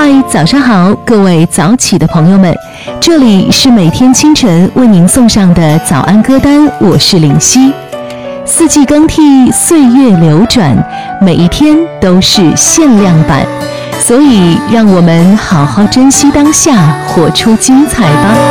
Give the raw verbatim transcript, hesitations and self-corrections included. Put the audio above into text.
嗨，早上好，各位早起的朋友们，这里是每天清晨为您送上的早安歌单，我是林夕。四季更替，岁月流转，每一天都是限量版，所以让我们好好珍惜当下，活出精彩吧。